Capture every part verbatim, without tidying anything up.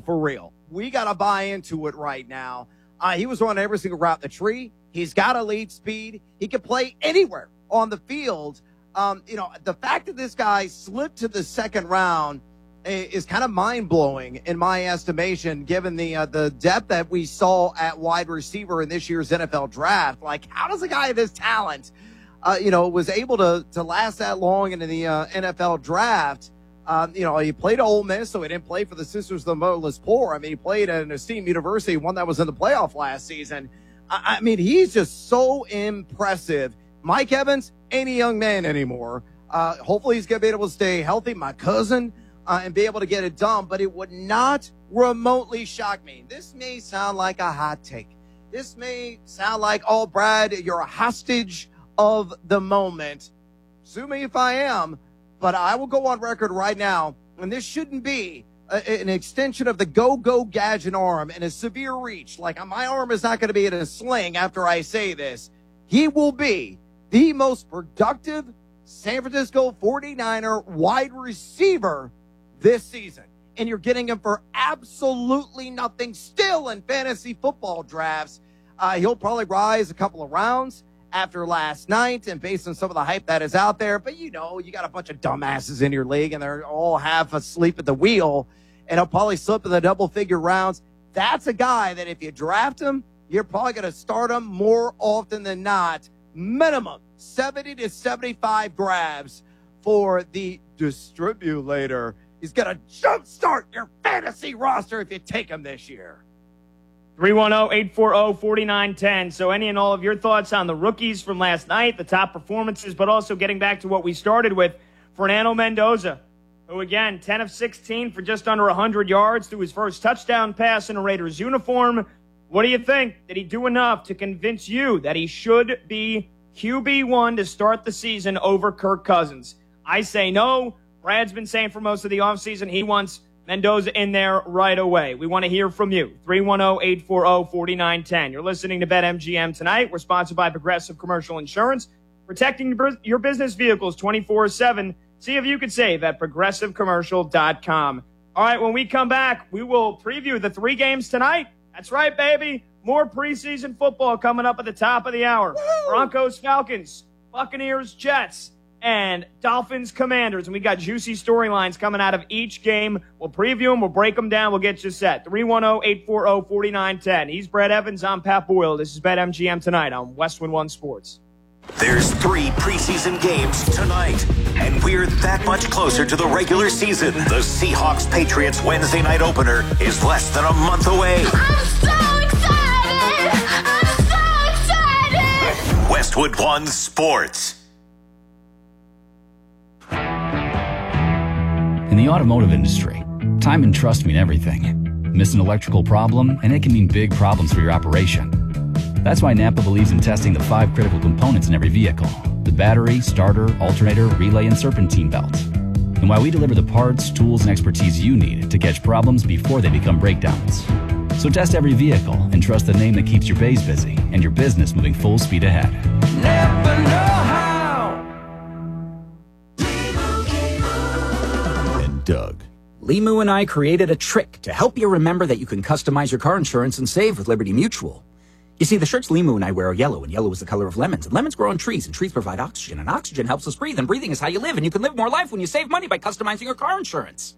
For real. We got to buy into it right now. Uh, he was running every single route in the tree. He's got elite speed. He can play anywhere on the field. Um, you know, the fact that this guy slipped to the second round is kind of mind-blowing in my estimation, given the uh, the depth that we saw at wide receiver in this year's N F L draft. Like, how does a guy of this talent, uh, you know, was able to to last that long into the uh, N F L draft? Um, you know, he played at Ole Miss, so he didn't play for the Sisters of the Motherless Poor. I mean, he played at an esteemed university, one that was in the playoff last season. I, I mean, he's just so impressive. Mike Evans ain't a young man anymore. Uh, hopefully he's going to be able to stay healthy, my cousin, uh, and be able to get it done. But it would not remotely shock me. This may sound like a hot take. This may sound like, oh, Brad, you're a hostage of the moment. Sue me if I am. But I will go on record right now, and this shouldn't be a, an extension of the go-go gadget arm and a severe reach. Like, my arm is not going to be in a sling after I say this. He will be the most productive San Francisco forty-niner wide receiver this season. And you're getting him for absolutely nothing still in fantasy football drafts. Uh, he'll probably rise a couple of rounds after last night and based on some of the hype that is out there. But, you know, you got a bunch of dumbasses in your league, and they're all half asleep at the wheel, and he'll probably slip in the double-figure rounds. That's a guy that if you draft him, you're probably going to start him more often than not. Minimum seventy to seventy-five grabs for the distribulator. He's going to jumpstart your fantasy roster if you take him this year. three one zero, eight four zero, four nine one zero. So any and all of your thoughts on the rookies from last night, the top performances, but also getting back to what we started with, Fernando Mendoza, who again, ten of sixteen for just under one hundred yards through his first touchdown pass in a Raiders uniform. What do you think? Did he do enough to convince you that he should be Q B one to start the season over Kirk Cousins? I say no. Brad's been saying for most of the offseason he wants Mendoza in there right away. We want to hear from you. three one zero, eight four zero, four nine one zero. You're listening to BetMGM tonight. We're sponsored by Progressive Commercial Insurance, protecting your business vehicles twenty-four seven. See if you could save at progressive commercial dot com. All right, when we come back, we will preview the three games tonight. That's right, baby. More preseason football coming up at the top of the hour. Woo! Broncos, Falcons, Buccaneers, Jets, and Dolphins, Commanders. And we got juicy storylines coming out of each game. We'll preview them. We'll break them down. We'll get you set. three one zero, eight four zero, four nine one zero. He's Brad Evans. I'm Pat Boyle. This is BetMGM tonight on Westwood One Sports. There's three preseason games tonight, and we're that much closer to the regular season. The Seahawks-Patriots Wednesday night opener is less than a month away. I'm so excited! I'm so excited! Westwood One Sports. In the automotive industry, time and trust mean everything. Miss an electrical problem, and it can mean big problems for your operation. That's why Napa believes in testing the five critical components in every vehicle: the battery, starter, alternator, relay, and serpentine belt. And why we deliver the parts, tools, and expertise you need to catch problems before they become breakdowns. So test every vehicle and trust the name that keeps your bays busy and your business moving full speed ahead. Napa know-how. And Doug. Limu and I created a trick to help you remember that you can customize your car insurance and save with Liberty Mutual. You see, the shirts Limu and I wear are yellow, and yellow is the color of lemons. And lemons grow on trees, and trees provide oxygen, and oxygen helps us breathe, and breathing is how you live, and you can live more life when you save money by customizing your car insurance.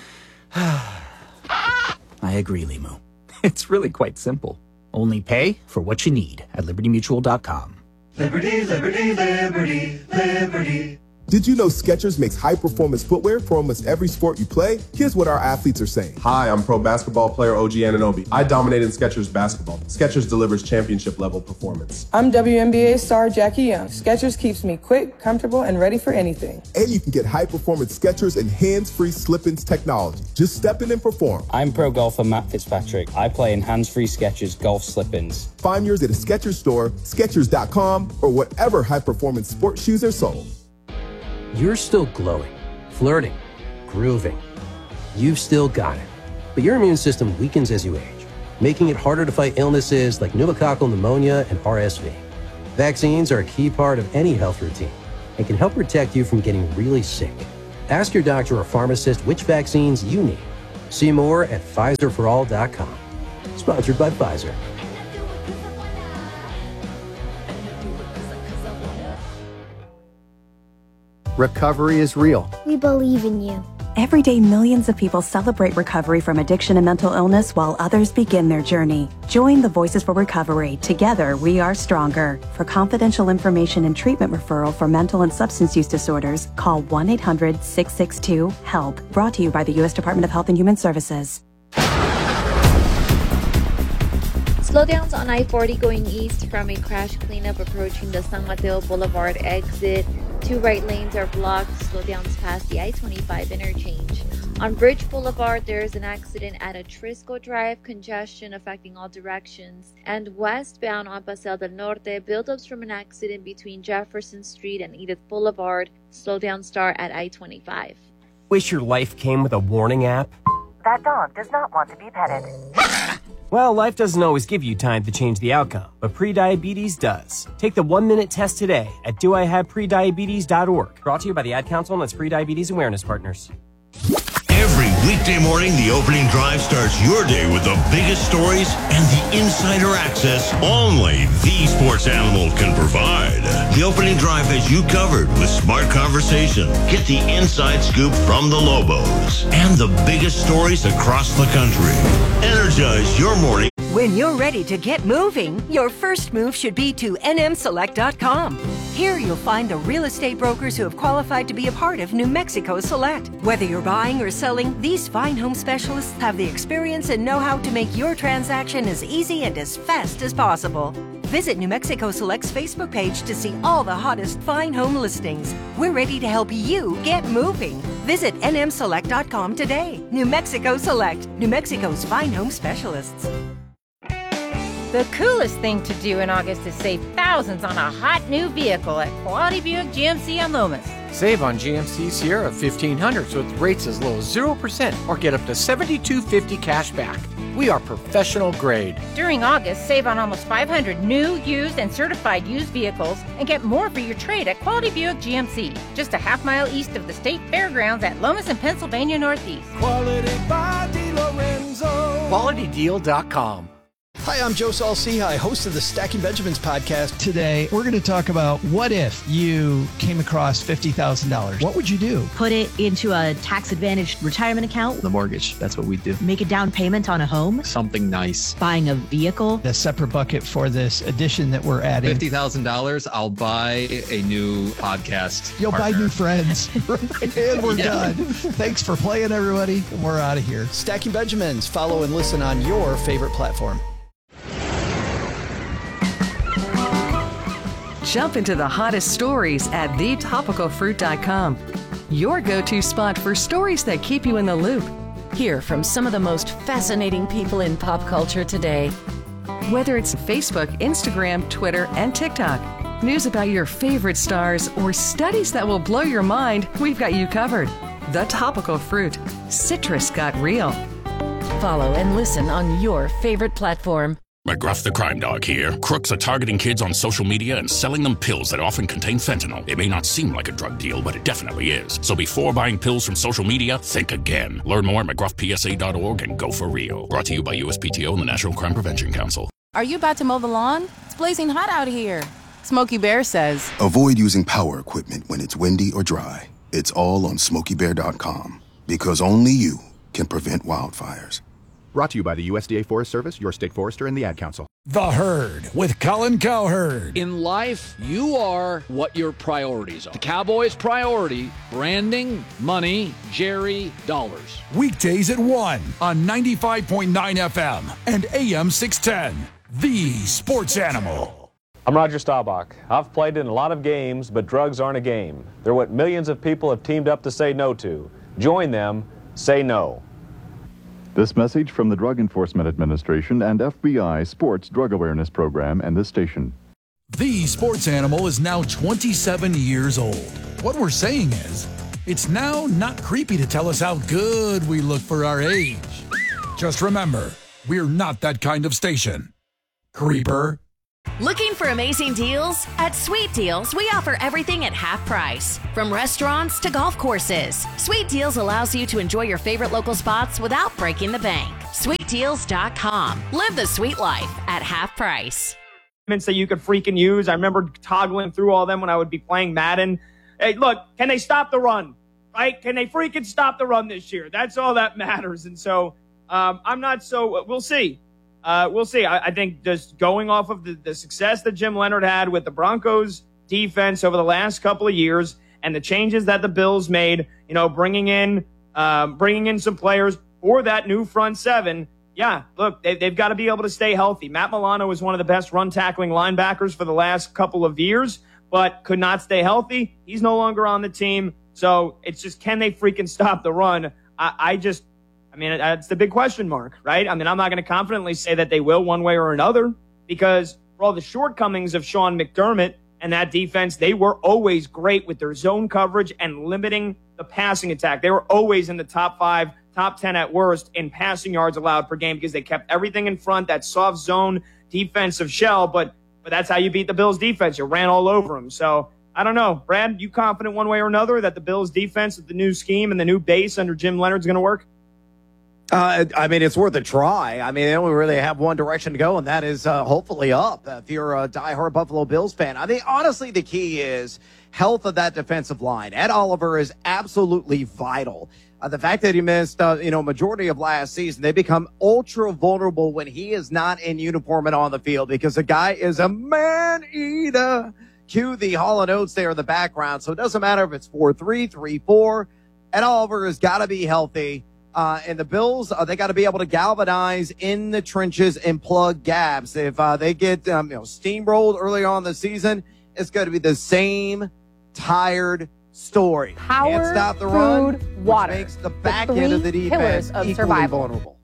I agree, Limu. It's really quite simple. Only pay for what you need at liberty mutual dot com. Liberty, liberty, liberty, liberty. Did you know Skechers makes high-performance footwear for almost every sport you play? Here's what our athletes are saying. Hi, I'm pro basketball player O G Anunoby. I dominate in Skechers basketball. Skechers delivers championship-level performance. I'm W N B A star Jackie Young. Skechers keeps me quick, comfortable, and ready for anything. And you can get high-performance Skechers and hands-free slip-ins technology. Just step in and perform. I'm pro golfer Matt Fitzpatrick. I play in hands-free Skechers golf slip-ins. Find yours at a Skechers store, Skechers dot com, or whatever high-performance sports shoes are sold. You're still glowing, flirting, grooving. You've still got it. But your immune system weakens as you age, making it harder to fight illnesses like pneumococcal pneumonia and R S V. Vaccines are a key part of any health routine and can help protect you from getting really sick. Ask your doctor or pharmacist which vaccines you need. See more at Pfizer for all dot com. Sponsored by Pfizer. Recovery is real. We believe in you. Every day, millions of people celebrate recovery from addiction and mental illness while others begin their journey. Join the Voices for Recovery. Together, we are stronger. For confidential information and treatment referral for mental and substance use disorders, call one eight hundred six six two HELP. Brought to you by the U S Department of Health and Human Services. Slowdowns on I forty going east from a crash cleanup approaching the San Mateo Boulevard exit. Two right lanes are blocked. Slowdowns past the I twenty-five interchange. On Bridge Boulevard, there is an accident at Atrisco Drive. Congestion affecting all directions. And westbound on Paseo del Norte, buildups from an accident between Jefferson Street and Edith Boulevard. Slowdowns start at I twenty-five. Wish your life came with a warning app? That dog does not want to be petted. Well, life doesn't always give you time to change the outcome, but prediabetes does. Take the one-minute test today at do I have prediabetes dot org. Brought to you by the Ad Council and its prediabetes awareness partners. Every weekday morning, the opening drive starts your day with the biggest stories and the insider access only the Sports Animal can provide. The opening drive has you covered with smart conversation. Get the inside scoop from the Lobos and the biggest stories across the country. Energize your morning. When you're ready to get moving, your first move should be to N M select dot com. Here you'll find the real estate brokers who have qualified to be a part of New Mexico Select. Whether you're buying or selling, these fine home specialists have the experience and know-how to make your transaction as easy and as fast as possible. Visit New Mexico Select's Facebook page to see all the hottest fine home listings. We're ready to help you get moving. Visit N M select dot com today. New Mexico Select, New Mexico's fine home specialists. The coolest thing to do in August is save thousands on a hot new vehicle at Quality Buick G M C on Loomis. Save on G M C Sierra fifteen hundreds with rates as low as zero percent or get up to seventy-two fifty cash back. We are professional grade. During August, save on almost five hundred new, used, and certified used vehicles and get more for your trade at Quality Buick G M C, just a half mile east of the State Fairgrounds at Lomas and Pennsylvania Northeast. Quality by DeLorenzo. Quality Deal dot com. Hi, I'm Joe Saul-Sehy, host of the Stacking Benjamins podcast. Today, we're going to talk about what if you came across fifty thousand dollars. What would you do? Put it into a tax-advantaged retirement account. The mortgage, that's what we do. Make a down payment on a home. Something nice. Buying a vehicle. A separate bucket for this addition that we're adding. fifty thousand dollars, I'll buy a new podcast You'll partner. buy new friends. And we're Yeah. done. Thanks for playing, everybody. We're out of here. Stacking Benjamins. Follow and listen on your favorite platform. Jump into the hottest stories at the topical fruit dot com. Your go-to spot for stories that keep you in the loop. Hear from some of the most fascinating people in pop culture today. Whether it's Facebook, Instagram, Twitter, and TikTok, news about your favorite stars, or studies that will blow your mind, we've got you covered. The Topical Fruit. Citrus got real. Follow and listen on your favorite platform. McGruff the Crime Dog here. Crooks are targeting kids on social media and selling them pills that often contain fentanyl. It may not seem like a drug deal, but it definitely is. So before buying pills from social media, think again. Learn more at McGruff P S A dot org and go for real. Brought to you by U S P T O and the National Crime Prevention Council. Are you about to mow the lawn? It's blazing hot out here. Smokey Bear says, avoid using power equipment when it's windy or dry. It's all on Smokey Bear dot com. Because only you can prevent wildfires. Brought to you by the U S D A Forest Service, your state forester, and the Ad Council. The Herd with Colin Cowherd. In life, you are what your priorities are. The Cowboys' priority, branding, money, Jerry, dollars. Weekdays at one on ninety-five point nine F M and A M six ten. The Sports Animal. I'm Roger Staubach. I've played in a lot of games, but drugs aren't a game. They're what millions of people have teamed up to say no to. Join them. Say no. This message from the Drug Enforcement Administration and F B I Sports Drug Awareness Program and this station. The Sports Animal is now twenty-seven years old. What we're saying is, it's now not creepy to tell us how good we look for our age. Just remember, we're not that kind of station. Creeper. Looking for amazing deals? At Sweet Deals, we offer everything at half price. From restaurants to golf courses, Sweet Deals allows you to enjoy your favorite local spots without breaking the bank. sweet deals dot com. Live the sweet life at half price. That you could freaking use. I remember toggling through all them when I would be playing Madden. Hey, look, can they stop the run? Right? Can they freaking stop the run this year? That's all that matters. And so um, I'm not so – we'll see. Uh, we'll see. I, I think just going off of the, the success that Jim Leonhard had with the Broncos defense over the last couple of years and the changes that the Bills made, you know, bringing in um, bringing in some players for that new front seven. Yeah, look, they, they've got to be able to stay healthy. Matt Milano is one of the best run tackling linebackers for the last couple of years, but could not stay healthy. He's no longer on the team. So it's just, can they freaking stop the run? I, I just, I mean, that's the big question mark, right? I mean, I'm not going to confidently say that they will one way or another because for all the shortcomings of Sean McDermott and that defense, they were always great with their zone coverage and limiting the passing attack. They were always in the top five, top ten at worst in passing yards allowed per game because they kept everything in front, that soft zone defensive shell. But but that's how you beat the Bills defense. You ran all over them. So I don't know. Brad, you confident one way or another that the Bills defense with the new scheme and the new base under Jim Leonhard is going to work? Uh, I mean, it's worth a try. I mean, they only really have one direction to go, and that is uh, hopefully up if you're a diehard Buffalo Bills fan. I mean, honestly, the key is health of that defensive line. Ed Oliver is absolutely vital. Uh, the fact that he missed, uh, you know, majority of last season, they become ultra vulnerable when he is not in uniform and on the field because the guy is a man-eater. Cue the Hall and Oates there in the background. So it doesn't matter if it's four three, three four. Ed Oliver has got to be healthy. Uh, and the Bills, uh, they got to be able to galvanize in the trenches and plug gaps. If uh, they get um, you know, steamrolled early on in the season, it's going to be the same tired story. Power, Can't stop the food, run, water. Which makes the back the end of the defense of equally survival. vulnerable.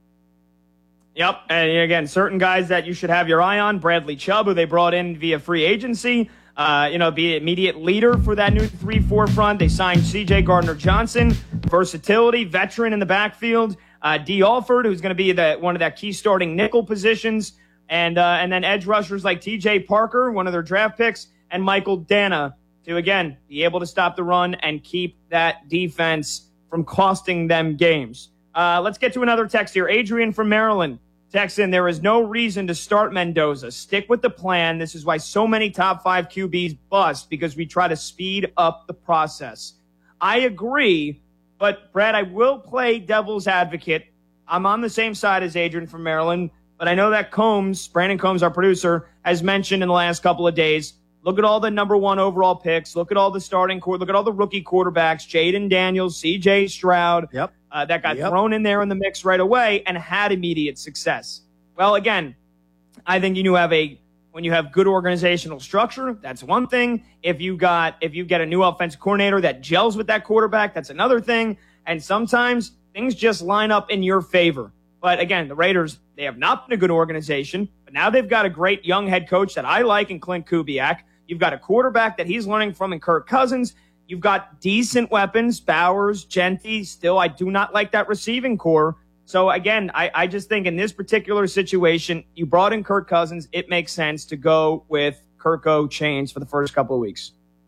Yep. And again, certain guys that you should have your eye on, Bradley Chubb, who they brought in via free agency, uh, you know, be an immediate leader for that new three four front. They signed C J Gardner-Johnson, versatility, veteran in the backfield. Uh, D. Alford, who's going to be the, one of that key starting nickel positions. And, uh, and then edge rushers like T J Parker, one of their draft picks, and Michael Dana to, again, be able to stop the run and keep that defense from costing them games. Uh, let's get to another text here. Adrian from Maryland texts in, there is no reason to start Mendoza. Stick with the plan. This is why so many top five Q Bs bust, because we try to speed up the process. I agree, but Brad, I will play devil's advocate. I'm on the same side as Adrian from Maryland, but I know that Combs, Brandon Combs, our producer, has mentioned in the last couple of days, look at all the number one overall picks. Look at all the starting court. Look at all the rookie quarterbacks, Jaden Daniels, C J Stroud. Yep. Uh, that got yep. thrown in there in the mix right away and had immediate success. Well, again, I think you have a when you have good organizational structure, that's one thing. If you got if you get a new offensive coordinator that gels with that quarterback, that's another thing. And sometimes things just line up in your favor. But again, the Raiders, they have not been a good organization, but now they've got a great young head coach that I like in Clint Kubiak. You've got a quarterback that he's learning from in Kirk Cousins. You've got decent weapons, Bowers, Genty. Still, I do not like that receiving core. So, again, I, I just think in this particular situation, you brought in Kirk Cousins. It makes sense to go with Kirko Chains for the first couple of weeks.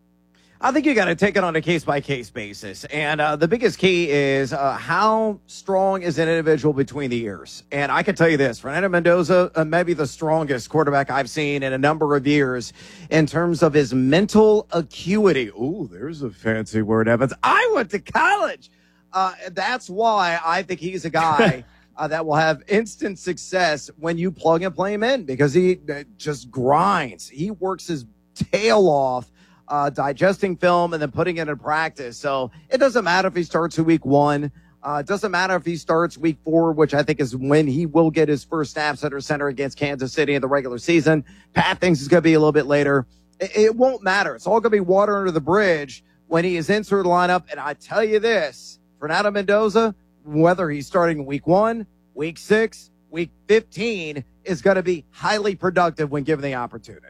I think you got to take it on a case-by-case basis. And uh, the biggest key is uh, how strong is an individual between the ears. And I can tell you this, Fernando Mendoza, uh, maybe the strongest quarterback I've seen in a number of years in terms of his mental acuity. Ooh, there's a fancy word, Evans. I went to college. Uh, that's why I think he's a guy uh, that will have instant success when you plug and play him in, because he uh, just grinds. He works his tail off. Uh, digesting film and then putting it in practice. So it doesn't matter if he starts week one. Uh, it doesn't matter if he starts week four, which I think is when he will get his first snaps under center against Kansas City in the regular season. Pat thinks it's going to be a little bit later. It, it won't matter. It's all going to be water under the bridge when he is into the lineup. And I tell you this, Fernando Mendoza, whether he's starting week one, week six, week fifteen, is going to be highly productive when given the opportunity.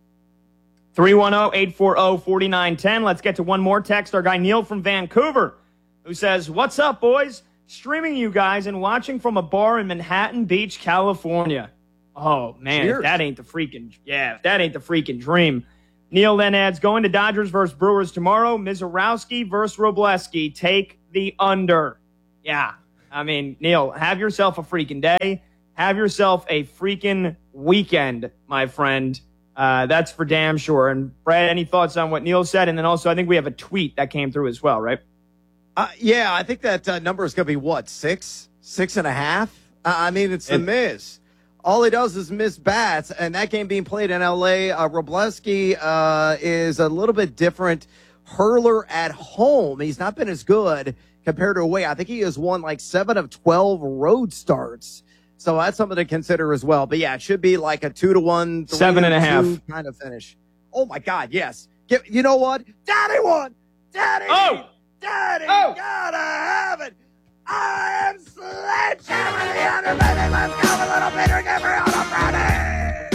three one zero, eight four zero, four nine one zero. Let's get to one more text. Our guy Neil from Vancouver, who says, what's up, boys? Streaming you guys and watching from a bar in Manhattan Beach, California. Oh, man, Cheers. if that ain't the freaking, yeah, if that ain't the freaking dream. Neil then adds, going to Dodgers versus Brewers tomorrow, Mizorowski versus Robleski. Take the under. Yeah, I mean, Neil, have yourself a freaking day. Have yourself a freaking weekend, my friend. Uh, that's for damn sure. And Brad, any thoughts on what Neil said? And then also, I think we have a tweet that came through as well, right? Uh, yeah, I think that uh, number is going to be what, six, six and a half? Uh, I mean, it's the Miz. All he does is miss bats, and that game being played in L A, uh, Robleski uh, is a little bit different hurler at home. He's not been as good compared to away. I think he has won like seven of twelve road starts. So that's something to consider as well. But yeah, it should be like a two to one, three seven and a half kind of finish. Oh my God, yes. Get, you know what? Daddy won. Daddy. Oh, Daddy. Oh. Gotta have it. I am sledgehammer the under, baby. Let's go a little bit and give her on a Friday.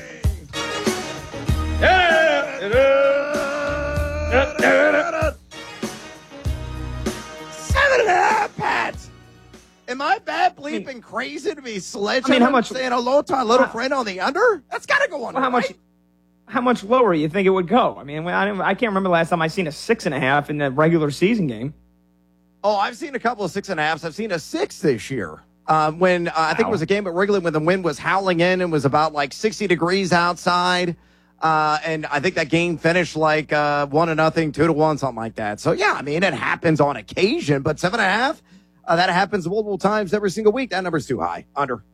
Seven and a half, Pat. Am I bad bleeping I mean, crazy to be sledgehammer? I mean, how much saying hello to my little uh, friend on the under? That's got to go on. Well, how right? much? How much lower you think it would go? I mean, I, I can't remember the last time I seen a six and a half in the regular season game. Oh, I've seen a couple of six and a halves. I've seen a six this year. Um, when uh, I think it was a game at Wrigley when the wind was howling in and was about like sixty degrees outside. Uh, and I think that game finished like uh, one to nothing, two to one, something like that. So, yeah, I mean, it happens on occasion. But seven and a half, uh, that happens multiple times every single week. That number's too high. Under.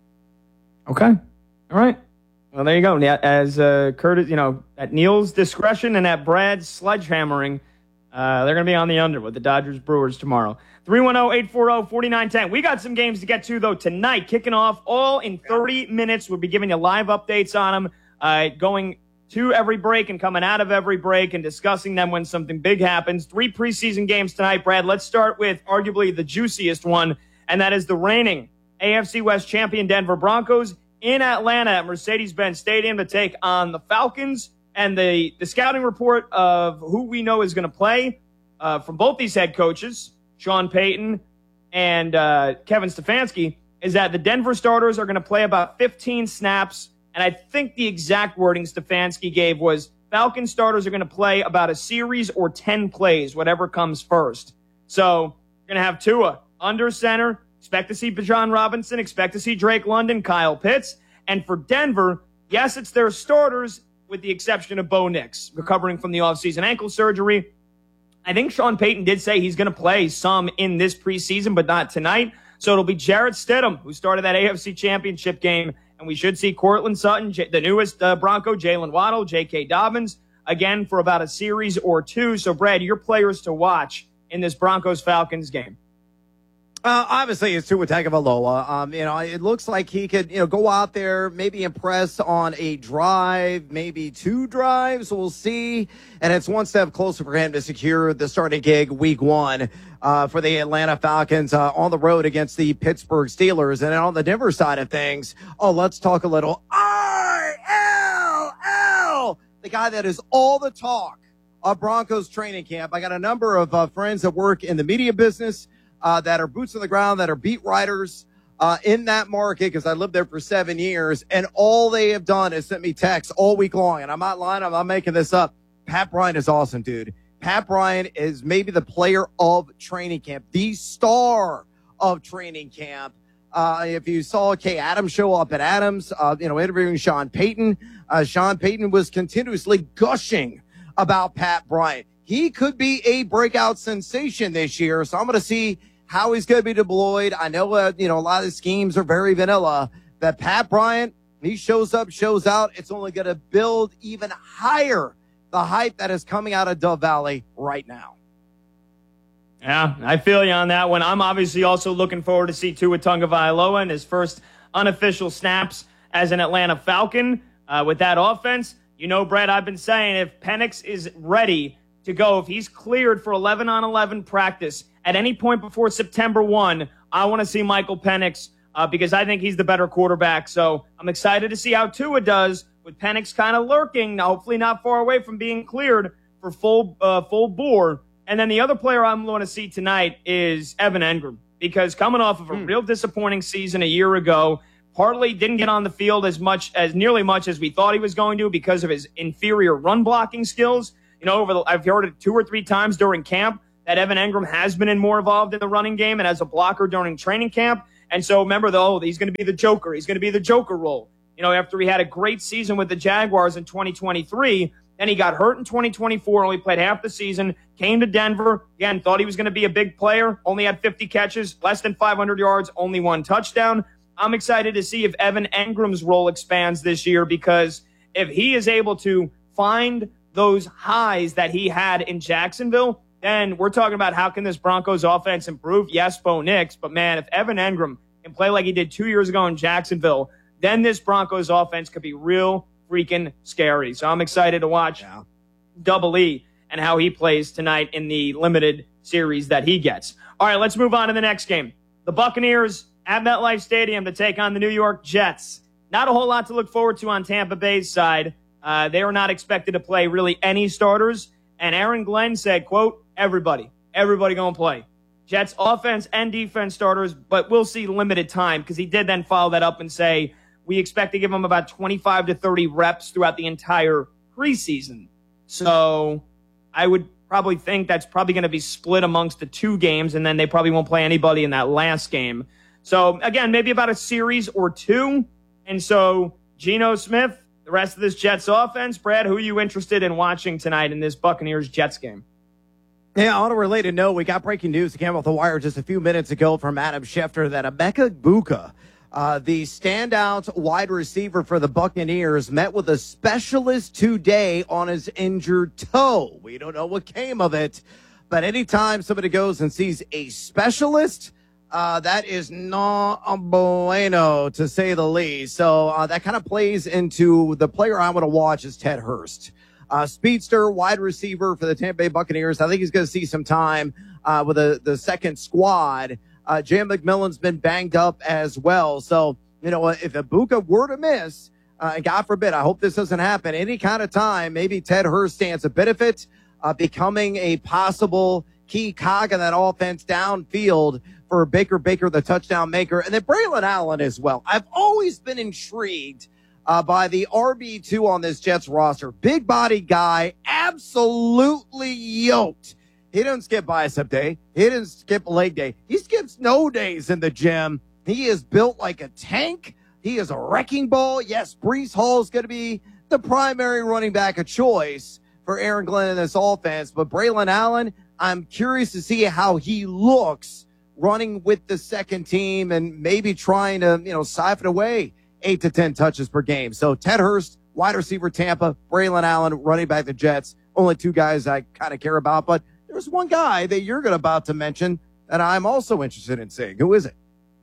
Okay. All right. Well, there you go. As uh, Curtis, you know, at Neil's discretion and at Brad's sledgehammering, Uh, they're going to be on the under with the Dodgers Brewers tomorrow. three one zero, eight four zero, four nine one zero. We got some games to get to, though, tonight. Kicking off all in thirty minutes. We'll be giving you live updates on them, uh, going to every break and coming out of every break and discussing them when something big happens. Three preseason games tonight, Brad. Let's start with arguably the juiciest one, and that is the reigning A F C West champion Denver Broncos in Atlanta at Mercedes-Benz Stadium to take on the Falcons. And the, the scouting report of who we know is going to play uh, from both these head coaches, Sean Payton and uh, Kevin Stefanski, is that the Denver starters are going to play about fifteen snaps. And I think the exact wording Stefanski gave was Falcon starters are going to play about a series or ten plays, whatever comes first. So you're going to have Tua under center. Expect to see Bijan Robinson. Expect to see Drake London, Kyle Pitts. And for Denver, yes, it's their starters, with the exception of Bo Nix, recovering from the offseason ankle surgery. I think Sean Payton did say he's going to play some in this preseason, but not tonight. So it'll be Jarrett Stidham, who started that A F C Championship game, and we should see Cortland Sutton, J- the newest uh, Bronco, Jalen Waddle, J K. Dobbins, again for about a series or two. So, Brad, your players to watch in this Broncos-Falcons game. Uh, obviously, it's Tua Tagovailoa. Um, you know, it looks like he could, you know, go out there, maybe impress on a drive, maybe two drives. We'll see. And it's one step closer for him to secure the starting gig week one uh, for the Atlanta Falcons uh, on the road against the Pittsburgh Steelers. And on the Denver side of things, oh, let's talk a little R L L, the guy that is all the talk of Broncos training camp. I got a number of uh, friends that work in the media business. Uh, that are boots on the ground, that are beat writers uh, in that market, because I lived there for seven years, and all they have done is sent me texts all week long, and I'm not lying, I'm not making this up. Pat Bryant is awesome, dude. Pat Bryant is maybe the player of training camp, the star of training camp. Uh, if you saw Kay Adams show up at Adams, uh, you know, interviewing Sean Payton, uh, Sean Payton was continuously gushing about Pat Bryant. He could be a breakout sensation this year, so I'm going to see how he's going to be deployed. I know, uh, you know, a lot of the schemes are very vanilla, but Pat Bryant, he shows up, shows out. It's only going to build even higher the hype that is coming out of Dove Valley right now. Yeah, I feel you on that one. I'm obviously also looking forward to see Tua Tagovailoa in his first unofficial snaps as an Atlanta Falcon uh, with that offense. You know, Brett, I've been saying if Penix is ready to go, if he's cleared for eleven on eleven practice at any point before September first, I want to see Michael Penix uh, because I think he's the better quarterback. So I'm excited to see how Tua does with Penix kind of lurking, hopefully not far away from being cleared for full uh, full bore. And then the other player I'm going to see tonight is Evan Engram, because coming off of a mm. real disappointing season a year ago, partly didn't get on the field as much as nearly much as we thought he was going to because of his inferior run blocking skills. You know, over the, I've heard it two or three times during camp that Evan Engram has been in more involved in the running game and as a blocker during training camp. And so remember, though, he's going to be the Joker. He's going to be the Joker role. You know, after he had a great season with the Jaguars in twenty twenty-three, then he got hurt in twenty twenty-four, only played half the season, came to Denver, again, thought he was going to be a big player, only had fifty catches, less than five hundred yards, only one touchdown. I'm excited to see if Evan Engram's role expands this year, because if he is able to find those highs that he had in Jacksonville, then we're talking about how can this Broncos offense improve? Yes, Bo Nix, but man, if Evan Engram can play like he did two years ago in Jacksonville, then this Broncos offense could be real freaking scary. So I'm excited to watch yeah. Double E and how he plays tonight in the limited series that he gets. All right, let's move on to the next game. The Buccaneers at MetLife Stadium to take on the New York Jets. Not a whole lot to look forward to on Tampa Bay's side. Uh, they were not expected to play really any starters. And Aaron Glenn said, quote, everybody, everybody going to play. Jets offense and defense starters, but we'll see limited time, because he did then follow that up and say, we expect to give them about twenty-five to thirty reps throughout the entire preseason. So I would probably think that's probably going to be split amongst the two games, and then they probably won't play anybody in that last game. So, again, maybe about a series or two. And so, Geno Smith, the rest of this Jets offense, Brad, who are you interested in watching tonight in this Buccaneers-Jets game? Yeah, on a related note, we got breaking news that came off the wire just a few minutes ago from Adam Schefter that Emeka Egbuka, uh, the standout wide receiver for the Buccaneers, met with a specialist today on his injured toe. We don't know what came of it, but anytime somebody goes and sees a specialist, uh, that is not a bueno, to say the least. So uh, that kind of plays into the player I want to watch is Ted Hurst. Uh, speedster, wide receiver for the Tampa Bay Buccaneers. I think he's going to see some time uh, with the, the second squad. Uh, Jay McMillan's been banged up as well. So, you know, if Egbuka were to miss, uh, and God forbid, I hope this doesn't happen, any kind of time, maybe Ted Hurst stands a benefit, uh, becoming a possible key cog in that offense downfield for Baker Baker, the touchdown maker, and then Braylon Allen as well. I've always been intrigued Uh, by the R B two on this Jets roster. Big body guy, absolutely yoked. He doesn't skip bicep day. He didn't skip leg day. He skips no days in the gym. He is built like a tank. He is a wrecking ball. Yes, Breece Hall is going to be the primary running back of choice for Aaron Glenn in this offense. But Braylon Allen, I'm curious to see how he looks running with the second team and maybe trying to, you know, siphon away eight to ten touches per game. So Ted Hurst, wide receiver Tampa, Braylon Allen, running back the Jets. Only two guys I kind of care about, but there's one guy that you're going to about to mention that I'm also interested in seeing. Who is it?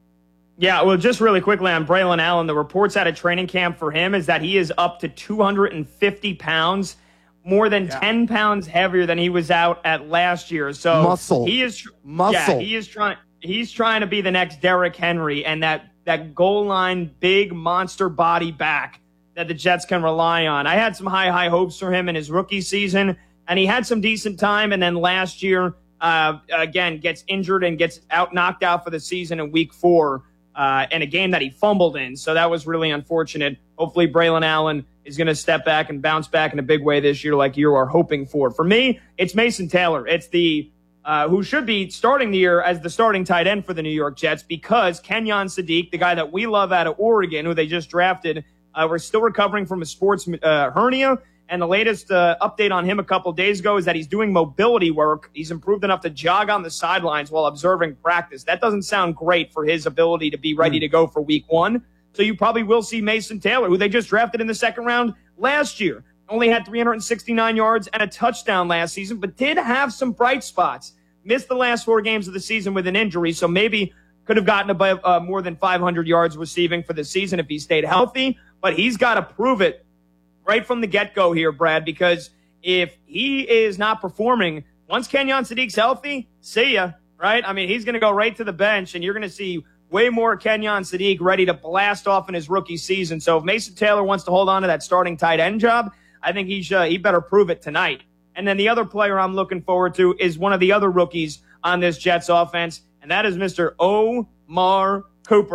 Yeah, well, just really quickly on Braylon Allen, the reports out of training camp for him is that he is up to two hundred fifty pounds, more than yeah. ten pounds heavier than he was out at last year. So muscle, he is muscle. Yeah, he is trying. He's trying to be the next Derrick Henry, and that. that goal line, big monster body back that the Jets can rely on. I had some high, high hopes for him in his rookie season, and he had some decent time. And then last year, uh, again, gets injured and gets out knocked out for the season in week four uh, in a game that he fumbled in. So that was really unfortunate. Hopefully Braylon Allen is going to step back and bounce back in a big way this year like you are hoping for. For me, it's Mason Taylor. It's the Uh, who should be starting the year as the starting tight end for the New York Jets, because Kenyon Sadiq, the guy that we love out of Oregon, who they just drafted, uh, we're still recovering from a sports uh, hernia. And the latest uh, update on him a couple days ago is that he's doing mobility work. He's improved enough to jog on the sidelines while observing practice. That doesn't sound great for his ability to be ready mm. to go for week one. So you probably will see Mason Taylor, who they just drafted in the second round last year. Only had three hundred sixty-nine yards and a touchdown last season, but did have some bright spots. Missed the last four games of the season with an injury, so maybe could have gotten above uh, more than five hundred yards receiving for the season if he stayed healthy. But he's got to prove it right from the get-go here, Brad, because if he is not performing, once Kenyon Sadiq's healthy, see ya, right? I mean, he's going to go right to the bench, and you're going to see way more Kenyon Sadiq ready to blast off in his rookie season. So if Mason Taylor wants to hold on to that starting tight end job, I think he should, he better prove it tonight. And then the other player I'm looking forward to is one of the other rookies on this Jets offense, and that is Mister Omar Cooper.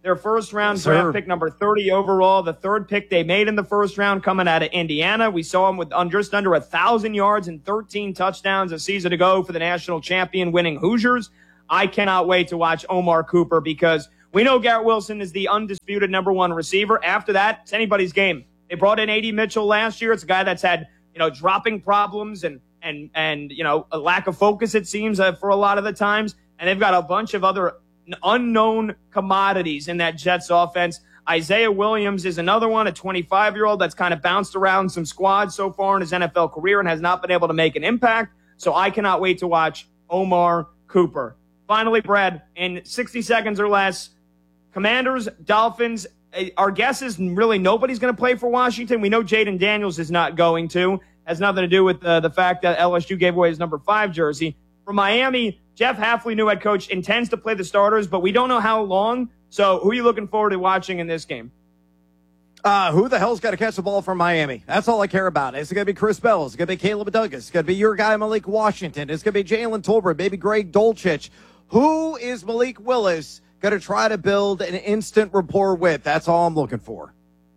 their first round Yes, draft sir. pick, number thirty overall, the third pick they made in the first round coming out of Indiana. We saw him with just under one thousand yards and thirteen touchdowns a season ago for the national champion winning Hoosiers. I cannot wait to watch Omar Cooper because we know Garrett Wilson is the undisputed number one receiver. After that, it's anybody's game. They brought in A D Mitchell last year. It's a guy that's had, you know, dropping problems and, and, and, you know, a lack of focus, it seems, uh, for a lot of the times. And they've got a bunch of other unknown commodities in that Jets offense. Isaiah Williams is another one, a twenty-five-year-old that's kind of bounced around some squads so far in his N F L career and has not been able to make an impact. So I cannot wait to watch Omar Cooper. Finally, Brad, in sixty seconds or less, Commanders, Dolphins, our guess is really nobody's going to play for Washington. We know Jaden Daniels is not going to. Has nothing to do with uh, the fact that L S U gave away his number five jersey. For Miami, Jeff Hafley, new head coach, intends to play the starters, but we don't know how long. So who are you looking forward to watching in this game? Uh, who the hell's got to catch the ball from Miami? That's all I care about. Is it going to be Chris Bell? Is it going to be Caleb Douglas? Is it going to be your guy, Malik Washington? Is it going to be Jalen Tolbert, maybe Greg Dulcich? Who is Malik Willis going to try to build an instant rapport with? That's all I'm looking for.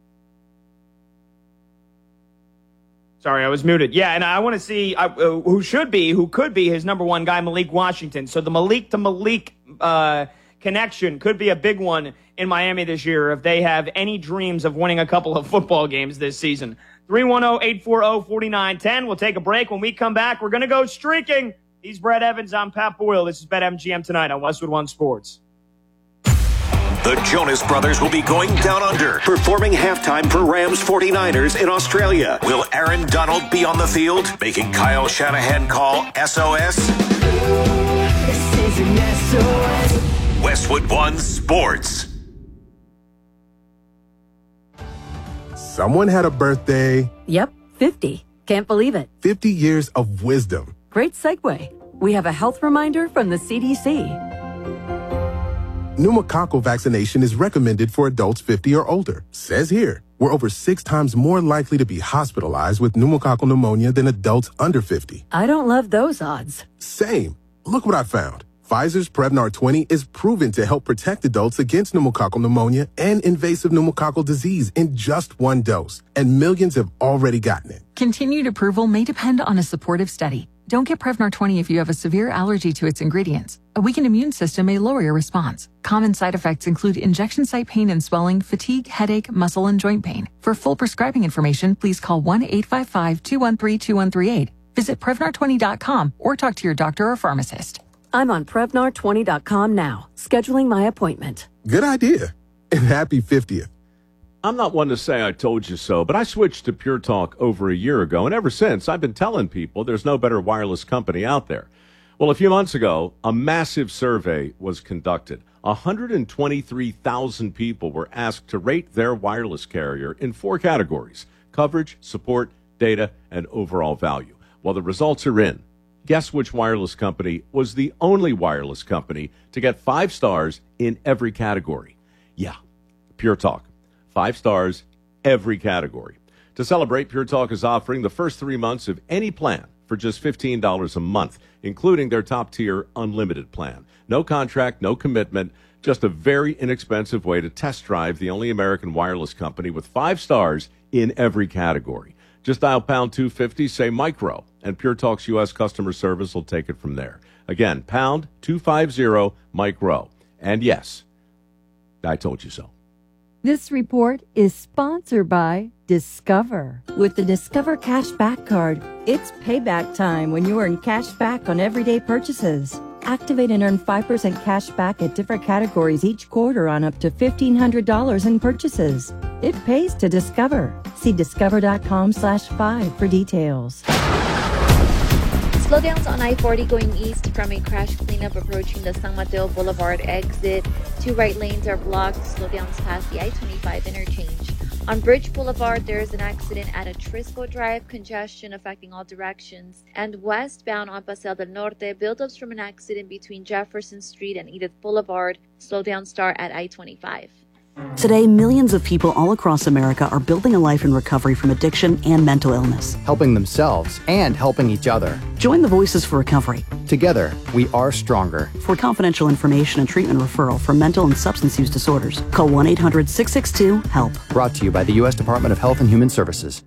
Sorry, I was muted. Yeah, and I want to see uh, who should be, who could be his number one guy, Malik Washington. So the Malik to Malik uh, connection could be a big one in Miami this year if they have any dreams of winning a couple of football games this season. three one zero, eight four zero, four nine one zero. We'll take a break. When we come back, we're going to go streaking. He's Brett Evans. I'm Pat Boyle. This is BetMGM tonight on Westwood One Sports. The Jonas Brothers will be going down under, performing halftime for Rams forty-niners in Australia. Will Aaron Donald be on the field, making Kyle Shanahan call S O S? This is an S O S. Westwood One Sports. Someone had a birthday. Yep, fifty. Can't believe it. fifty years of wisdom. Great segue. We have a health reminder from the C D C. Pneumococcal vaccination is recommended for adults fifty or older. Says here, we're over six times more likely to be hospitalized with pneumococcal pneumonia than adults under fifty. I don't love those odds. Same. Look what I found. Pfizer's Prevnar twenty is proven to help protect adults against pneumococcal pneumonia and invasive pneumococcal disease in just one dose. And millions have already gotten it. Continued approval may depend on a supportive study. Don't get Prevnar twenty if you have a severe allergy to its ingredients. A weakened immune system may lower your response. Common side effects include injection site pain and swelling, fatigue, headache, muscle, and joint pain. For full prescribing information, please call one eight five five, two one three, two one three eight. Visit Prevnar twenty dot com or talk to your doctor or pharmacist. I'm on Prevnar twenty dot com now, scheduling my appointment. Good idea. And happy fiftieth. I'm not one to say I told you so, but I switched to Pure Talk over a year ago, and ever since, I've been telling people there's no better wireless company out there. Well, a few months ago, a massive survey was conducted. one hundred twenty-three thousand people were asked to rate their wireless carrier in four categories: coverage, support, data, and overall value. Well, the results are in. Guess which wireless company was the only wireless company to get five stars in every category? Yeah, Pure Talk. Five stars, every category. To celebrate, Pure Talk is offering the first three months of any plan for just fifteen dollars a month, including their top-tier unlimited plan. No contract, no commitment, just a very inexpensive way to test drive the only American wireless company with five stars in every category. Just dial pound two fifty, say micro, and Pure Talk's U S customer service will take it from there. Again, pound two fifty, micro. And yes, I told you so. This report is sponsored by Discover. With the Discover Cashback Card, it's payback time when you earn cash back on everyday purchases. Activate and earn five percent cash back at different categories each quarter on up to fifteen hundred dollars in purchases. It pays to Discover. See discover.com slash five for details. Slowdowns on I forty going east from a crash cleanup approaching the San Mateo Boulevard exit. Two right lanes are blocked. Slowdowns past the I twenty-five interchange. On Bridge Boulevard, there is an accident at Atrisco Drive. Congestion affecting all directions. And westbound on Paseo del Norte, buildups from an accident between Jefferson Street and Edith Boulevard. Slowdowns start at I twenty-five. Today, millions of people all across America are building a life in recovery from addiction and mental illness, helping themselves and helping each other. Join the Voices for Recovery. Together, we are stronger. For confidential information and treatment referral for mental and substance use disorders, call one eight hundred six six two HELP. Brought to you by the U S Department of Health and Human Services.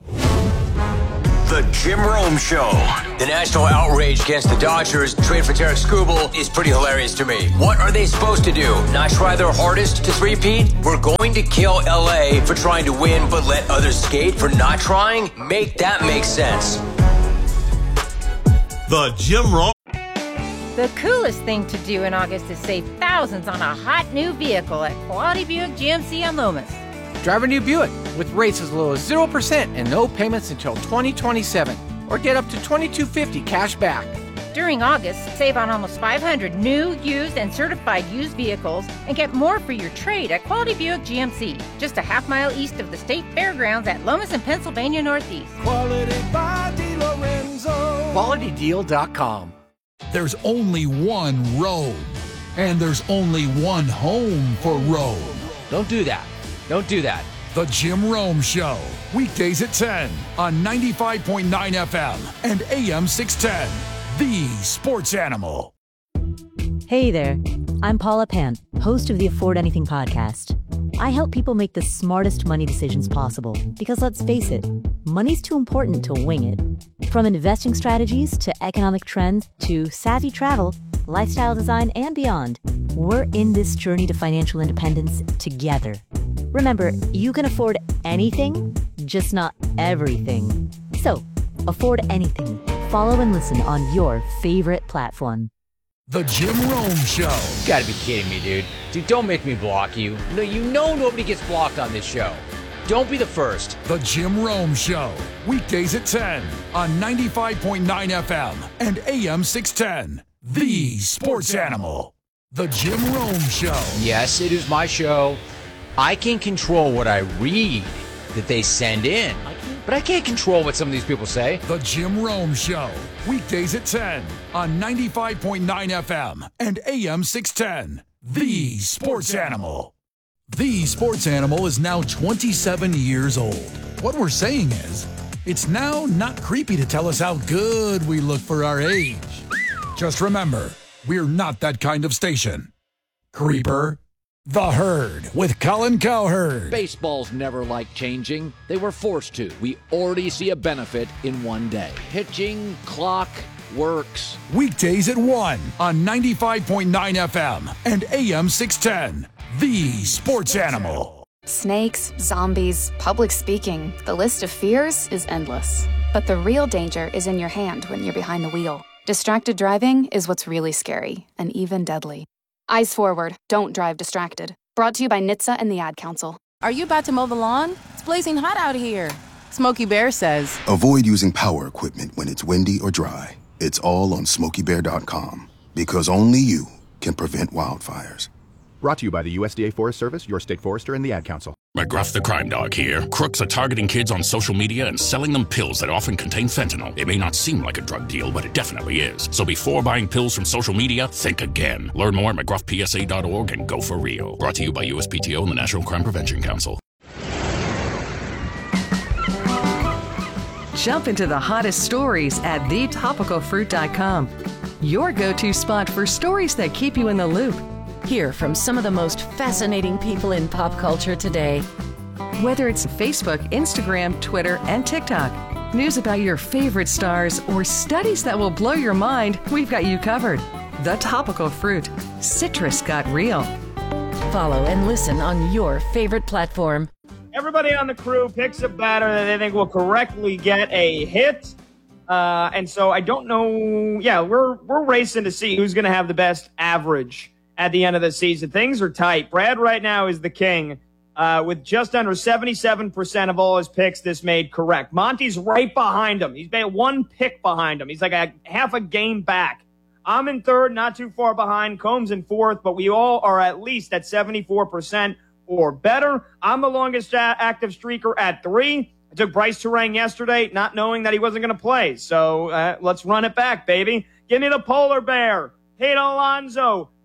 The Jim Rome Show. The national outrage against the Dodgers trade for Tarek Skubal is pretty hilarious to me. What are they supposed to do? Not try their hardest to three-peat? We're going to kill L A for trying to win but let others skate for not trying? Make that make sense. The Jim Rome. The coolest thing to do in August is save thousands on a hot new vehicle at Quality Buick G M C on Loomis. Drive a new Buick with rates as low as zero percent and no payments until twenty twenty-seven. Or get up to twenty-two fifty cash back. During August, save on almost five hundred new, used, and certified used vehicles and get more for your trade at Quality Buick G M C, just a half mile east of the State Fairgrounds at Lomas and Pennsylvania Northeast. Quality by DiLorenzo. Quality Deal dot com. There's only one road, and there's only one home for Rome. Don't do that. Don't do that. The Jim Rome Show, weekdays at ten on ninety-five point nine F M and A M six ten, the sports animal. Hey there, I'm Paula Pan, host of the Afford Anything podcast. I help people make the smartest money decisions possible because let's face it, money's too important to wing it. From investing strategies to economic trends to savvy travel, lifestyle design, and beyond, we're in this journey to financial independence together. Remember, you can afford anything, just not everything. So, afford anything. Follow and listen on your favorite platform. The Jim Rome Show. You gotta be kidding me, dude. Dude, don't make me block you. No, you know nobody gets blocked on this show. Don't be the first. The Jim Rome Show, weekdays at ten on ninety-five point nine F M and A M six ten, the sports animal. The Jim Rome Show. Yes, it is my show. I can control what I read that they send in, but I can't control what some of these people say. The Jim Rome Show, weekdays at ten on ninety-five point nine F M and A M six ten, the sports animal. The sports animal is now twenty-seven years old. What we're saying is, it's now not creepy to tell us how good we look for our age. Just remember, we're not that kind of station. Creeper. The Herd with Colin Cowherd. Baseballs never like changing. They were forced to. We already see a benefit in one day. Pitching, clock, works. Weekdays at one on ninety-five point nine F M and A M six ten. The Sports Animal. Snakes, zombies, public speaking. The list of fears is endless. But the real danger is in your hand when you're behind the wheel. Distracted driving is what's really scary and even deadly. Eyes forward. Don't drive distracted. Brought to you by N H T S A and the Ad Council. Are you about to mow the lawn? It's blazing hot out here. Smokey Bear says, avoid using power equipment when it's windy or dry. It's all on Smokey Bear dot com because only you can prevent wildfires. Brought to you by the U S D A Forest Service, your state forester, and the Ad Council. McGruff the Crime Dog here. Crooks are targeting kids on social media and selling them pills that often contain fentanyl. It may not seem like a drug deal, but it definitely is. So before buying pills from social media, think again. Learn more at McGruff P S A dot org and go for real. Brought to you by U S P T O and the National Crime Prevention Council. Jump into the hottest stories at the topical fruit dot com. Your go-to spot for stories that keep you in the loop. Hear from some of the most fascinating people in pop culture today. Whether it's Facebook, Instagram, Twitter, and TikTok, news about your favorite stars, or studies that will blow your mind, we've got you covered. The Topical Fruit. Citrus got real. Follow and listen on your favorite platform. Everybody on the crew picks a batter that they think will correctly get a hit. Uh, and so I don't know. Yeah, we're we're racing to see who's going to have the best average at the end of the season. Things are tight. Brad right now is the king uh, with just under seventy-seven percent of all his picks this made correct. Monty's right behind him. He's made one pick behind him. He's like a half a game back. I'm in third, not too far behind. Combs in fourth, but we all are at least at seventy-four percent or better. I'm the longest active streaker at three. I took Bryce Turang yesterday, not knowing that he wasn't going to play. So uh, let's run it back, baby. Give me the polar bear. Pete Alonso.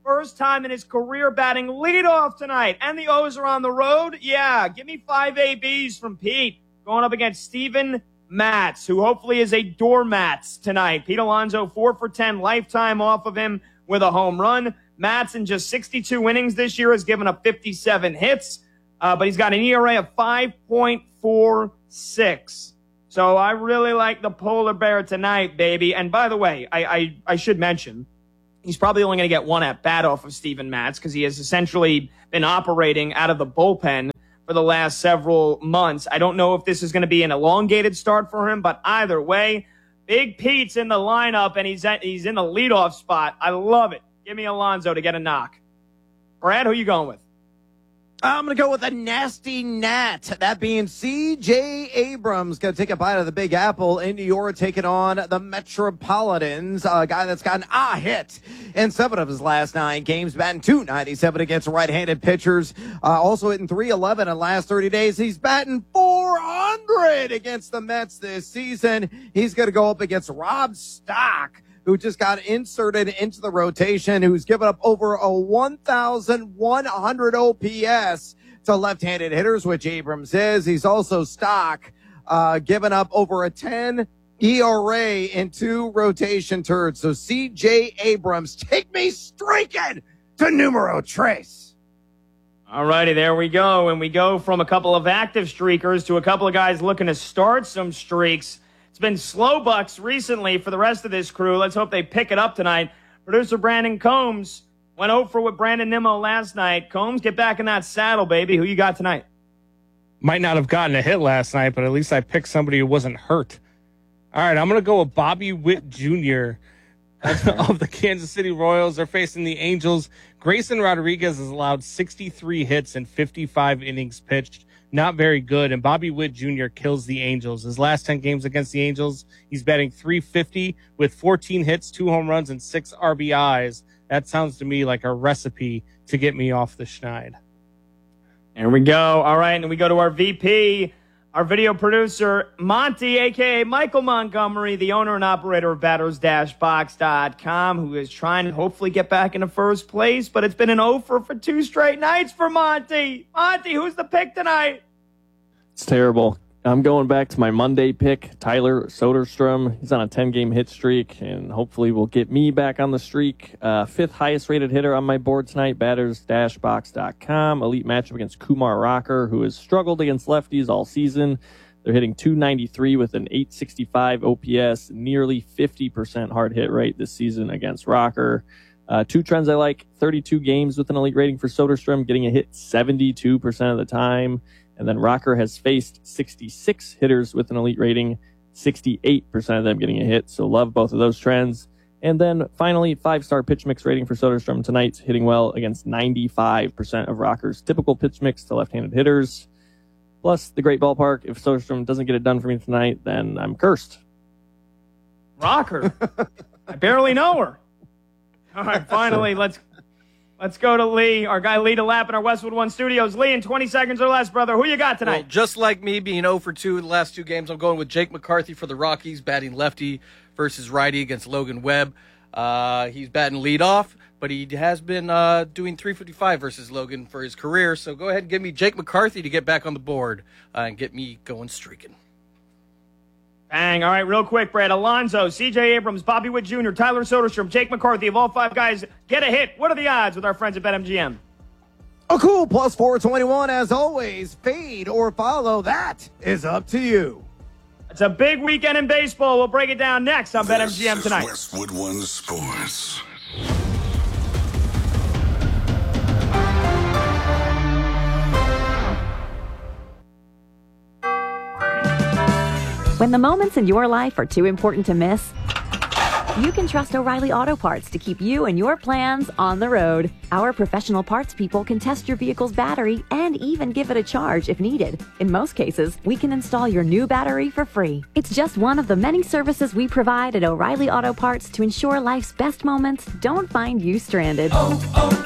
First time in his career batting leadoff tonight. And the O's are on the road. Yeah, give me five A Bs from Pete. Going up against Steven Matz, who hopefully is a doormat tonight. Pete Alonso, four for ten, lifetime off of him with a home run. Matz, in just sixty-two innings this year, has given up fifty-seven hits, uh, but he's got an E R A of five point four six. So I really like the Polar Bear tonight, baby. And by the way, I, I, I should mention, he's probably only going to get one at bat off of Steven Matz because he has essentially been operating out of the bullpen for the last several months. I don't know if this is going to be an elongated start for him, but either way, Big Pete's in the lineup, and he's at, he's in the leadoff spot. I love it. Give me Alonso to get a knock. Brad, who you going with? I'm going to go with a nasty Nat. That being C J Abrams, going to take a bite of the Big Apple in New York, taking on the Metropolitans, a guy that's gotten a hit in seven of his last nine games, batting two ninety-seven against right-handed pitchers, uh, also hitting three eleven in the last thirty days. He's batting four hundred against the Mets this season. He's going to go up against Rob Stock, who just got inserted into the rotation, who's given up over a one thousand one hundred O P S to left-handed hitters, which Abrams is. He's also Stock, uh, giving up over a ten E R A in two rotation turns. So C J Abrams, take me streaking to numero tres. All righty, there we go. And we go from a couple of active streakers to a couple of guys looking to start some streaks. It's been slow bucks recently for the rest of this crew. Let's hope they pick it up tonight. Producer Brandon Combs went over with Brandon Nimmo last night. Combs, get back in that saddle, baby. Who you got tonight? Might not have gotten a hit last night, but at least I picked somebody who wasn't hurt. All right, I'm going to go with Bobby Witt Junior of the Kansas City Royals. They're facing the Angels. Grayson Rodriguez has allowed sixty-three hits and fifty-five innings pitched. Not very good, and Bobby Witt Junior kills the Angels. His last ten games against the Angels, he's batting three fifty with fourteen hits, two home runs, and six R B Is. That sounds to me like a recipe to get me off the schneid. There we go. All right, and we go to our V P, our video producer, Monty, a k a. Michael Montgomery, the owner and operator of batters dash box dot com, who is trying to hopefully get back into first place, but it's been an over for two straight nights for Monty. Monty, who's the pick tonight? It's terrible. I'm going back to my Monday pick, Tyler Soderstrom. He's on a ten-game hit streak, and hopefully will get me back on the streak. Uh, fifth highest-rated hitter on my board tonight, batters dash box dot com. Elite matchup against Kumar Rocker, who has struggled against lefties all season. They're hitting two ninety-three with an eight sixty-five O P S, nearly fifty percent hard hit rate this season against Rocker. Uh, two trends I like, thirty-two games with an elite rating for Soderstrom, getting a hit seventy-two percent of the time. And then Rocker has faced sixty-six hitters with an elite rating, sixty-eight percent of them getting a hit. So love both of those trends. And then finally, five-star pitch mix rating for Soderstrom tonight, hitting well against ninety-five percent of Rocker's typical pitch mix to left-handed hitters. Plus, the great ballpark. If Soderstrom doesn't get it done for me tonight, then I'm cursed. Rocker. I barely know her. All right, finally, let's let's go to Lee, our guy Lee DeLapp in our Westwood One Studios. Lee, in twenty seconds or less, brother, who you got tonight? Well, just like me being oh for two in the last two games, I'm going with Jake McCarthy for the Rockies, batting lefty versus righty against Logan Webb. Uh, he's batting leadoff, but he has been uh, doing three fifty-five versus Logan for his career. So go ahead and give me Jake McCarthy to get back on the board uh, and get me going streaking. Bang. All right, real quick, Brad. Alonso, C J Abrams, Bobby Witt Junior, Tyler Soderstrom, Jake McCarthy. Of all five guys, get a hit. What are the odds with our friends at BetMGM? Oh, cool. Plus four twenty-one, as always. Fade or follow. That is up to you. It's a big weekend in baseball. We'll break it down next on BetMGM tonight. Westwood One Sports. When the moments in your life are too important to miss, you can trust O'Reilly Auto Parts to keep you and your plans on the road. Our professional parts people can test your vehicle's battery and even give it a charge if needed. In most cases, we can install your new battery for free. It's just one of the many services we provide at O'Reilly Auto Parts to ensure life's best moments don't find you stranded. Oh,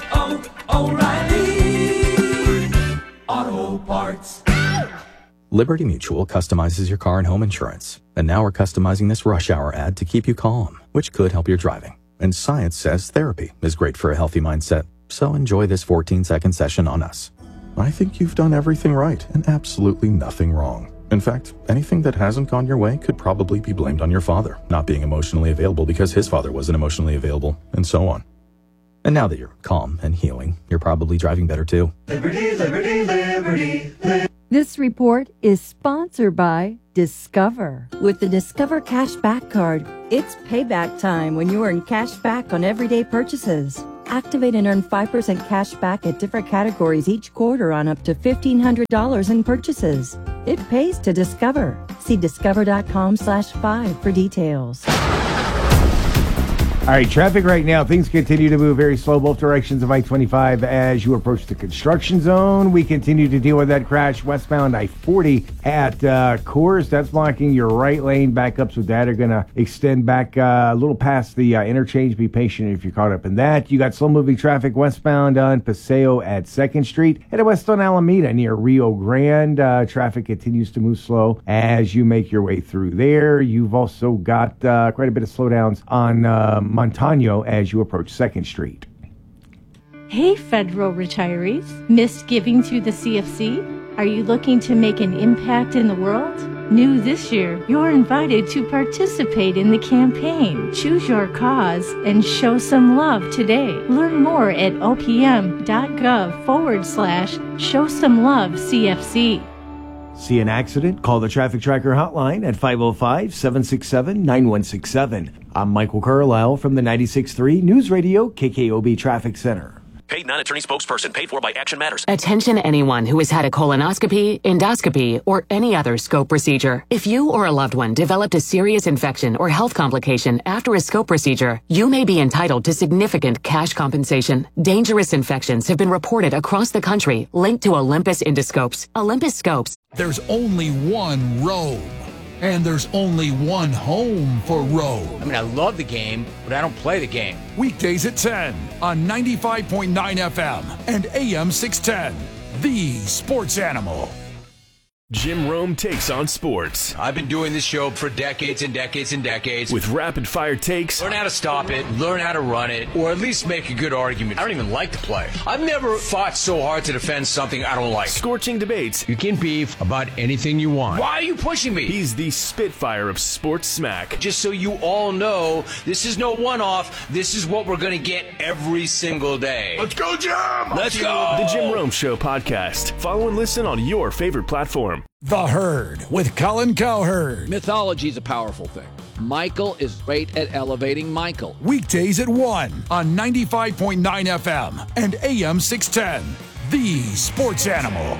oh, oh, O'Reilly Auto Parts. Liberty Mutual customizes your car and home insurance. And now we're customizing this rush hour ad to keep you calm, which could help your driving. And science says therapy is great for a healthy mindset. So enjoy this fourteen-second session on us. I think you've done everything right and absolutely nothing wrong. In fact, anything that hasn't gone your way could probably be blamed on your father, not being emotionally available because his father wasn't emotionally available, and so on. And now that you're calm and healing, you're probably driving better too. Liberty, liberty, liberty, liberty. This report is sponsored by Discover. With the Discover Cashback Card, it's payback time when you earn cash back on everyday purchases. Activate and earn five percent cash back at different categories each quarter on up to fifteen hundred dollars in purchases. It pays to Discover. See discover.com slash five for details. All right, traffic right now. Things continue to move very slow both directions of I twenty-five as you approach the construction zone. We continue to deal with that crash westbound I forty at uh, Coors. That's blocking your right lane. Backups with that are going to extend back uh, a little past the uh, interchange. Be patient if you're caught up in that. You got slow-moving traffic westbound on Paseo at second Street. Headed west on Alameda near Rio Grande. Uh, traffic continues to move slow as you make your way through there. You've also got uh, quite a bit of slowdowns on uh, Montano as you approach second Street. Hey, federal retirees. Missed giving to the C F C? Are you looking to make an impact in the world? New this year, you're invited to participate in the campaign. Choose your cause and show some love today. Learn more at opm.gov forward slash show some love CFC. See an accident? Call the Traffic Tracker hotline at five oh five, seven six seven, nine one six seven. I'm Michael Carlisle from the ninety-six point three News Radio K K O B Traffic Center. Paid non-attorney spokesperson paid for by Action Matters. Attention anyone who has had a colonoscopy, endoscopy, or any other scope procedure. If you or a loved one developed a serious infection or health complication after a scope procedure, you may be entitled to significant cash compensation. Dangerous infections have been reported across the country linked to Olympus endoscopes. Olympus Scopes. There's only one Rome. And there's only one home for Rome. I mean, I love the game, but I don't play the game. Weekdays at ten on ninety-five point nine F M and A M six ten. The Sports Animal. Jim Rome takes on sports. I've been doing this show for decades and decades and decades. With rapid-fire takes. Learn how to stop it, learn how to run it, or at least make a good argument. I don't even like to play. I've never fought so hard to defend something I don't like. Scorching debates. You can beef about anything you want. Why are you pushing me? He's the Spitfire of sports smack. Just so you all know, this is no one-off. This is what we're going to get every single day. Let's go, Jim! Let's go! The Jim Rome Show podcast. Follow and listen on your favorite platform. The Herd with Colin Cowherd. Mythology is a powerful thing. Michael is great at elevating Michael. Weekdays at one on ninety-five point nine F M and A M six ten. The Sports Animal.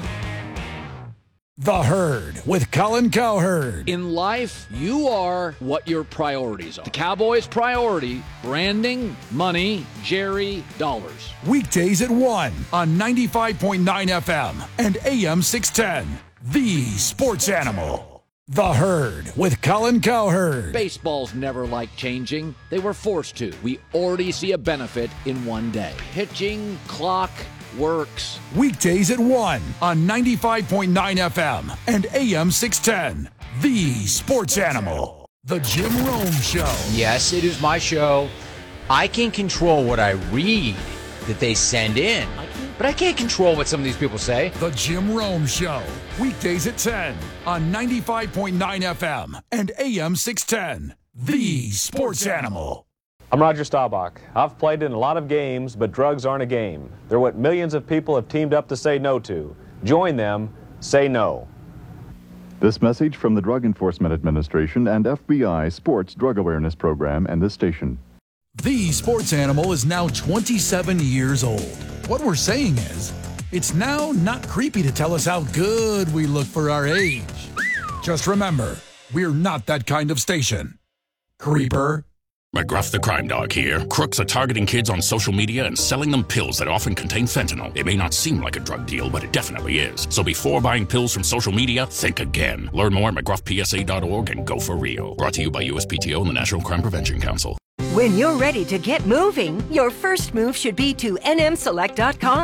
The Herd with Colin Cowherd. In life, you are what your priorities are. The Cowboys' priority, branding, money, Jerry, dollars. Weekdays at one on ninety-five point nine F M and A M six ten. The Sports Animal. The Herd with Colin Cowherd. Baseball's never liked changing. They were forced to. We already see a benefit in one day. Pitching, clock, works. Weekdays at one on ninety-five point nine F M and A M six ten. The Sports Animal. The Jim Rome Show. Yes, it is my show. I can control what I read that they send in. But I can't control what some of these people say. The Jim Rome Show. Weekdays at ten on ninety-five point nine F M and A M six ten. The Sports Animal. I'm Roger Staubach. I've played in a lot of games, but drugs aren't a game. They're what millions of people have teamed up to say no to. Join them. Say no. This message from the Drug Enforcement Administration and F B I Sports Drug Awareness Program and this station. The Sports Animal is now twenty-seven years old. What we're saying is, it's now not creepy to tell us how good we look for our age. Just remember, we're not that kind of station. Creeper. McGruff the Crime Dog here. Crooks are targeting kids on social media and selling them pills that often contain fentanyl. It may not seem like a drug deal, but it definitely is. So before buying pills from social media, think again. Learn more at McGruff P S A dot org and go for real. Brought to you by U S P T O and the National Crime Prevention Council. When you're ready to get moving, your first move should be to N M select dot com.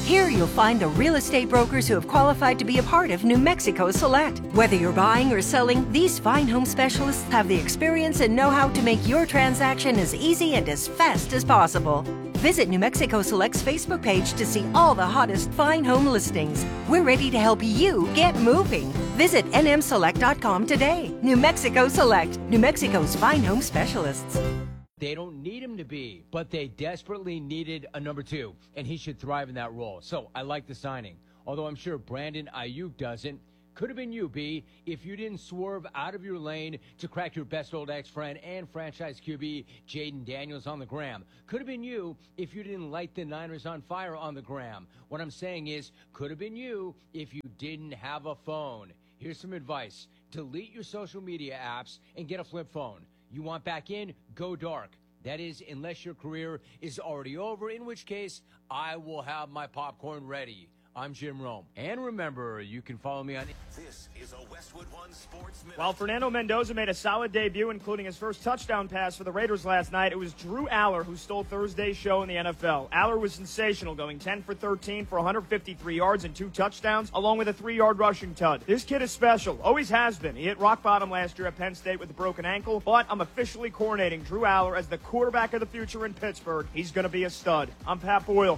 Here you'll find the real estate brokers who have qualified to be a part of New Mexico Select. Whether you're buying or selling, these fine home specialists have the experience and know-how to make your transaction as easy and as fast as possible. Visit New Mexico Select's Facebook page to see all the hottest fine home listings. We're ready to help you get moving. Visit N M select dot com today. New Mexico Select, New Mexico's fine home specialists. They don't need him to be, but they desperately needed a number two, and he should thrive in that role. So I like the signing, although I'm sure Brandon Ayuk doesn't. Could have been you, B, if you didn't swerve out of your lane to crack your best old ex-friend and franchise Q B Jaden Daniels on the gram. Could have been you if you didn't light the Niners on fire on the gram. What I'm saying is, could have been you if you didn't have a phone. Here's some advice. Delete your social media apps and get a flip phone. You want back in? Go dark. That is, unless your career is already over, in which case, I will have my popcorn ready. I'm Jim Rome. And remember, you can follow me on... This is a Westwood One Sports Minute. While Fernando Mendoza made a solid debut, including his first touchdown pass for the Raiders last night, it was Drew Aller who stole Thursday's show in the N F L. Aller was sensational, going ten for thirteen for one hundred fifty-three yards and two touchdowns, along with a three-yard rushing tud. This kid is special. Always has been. He hit rock bottom last year at Penn State with a broken ankle, but I'm officially coronating Drew Aller as the quarterback of the future in Pittsburgh. He's going to be a stud. I'm Pat Boyle.